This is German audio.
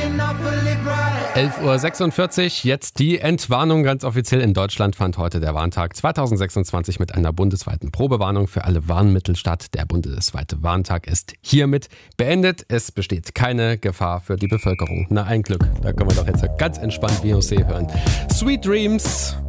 11.46 Uhr, jetzt die Entwarnung. Ganz offiziell in Deutschland fand heute der Warntag 2026 mit einer bundesweiten Probewarnung für alle Warnmittel statt. Der bundesweite Warntag ist hiermit beendet. Es besteht keine Gefahr für die Bevölkerung. Na, ein Glück. Da können wir doch jetzt ganz entspannt Beyoncé hören. Sweet Dreams.